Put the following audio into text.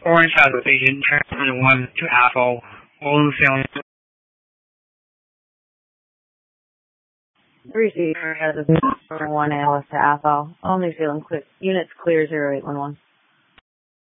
Orange has a station, transfer 1 to Apple, all sound. The receiver has a 1 Alice to Athol. Only feeling quick. Units clear 0811.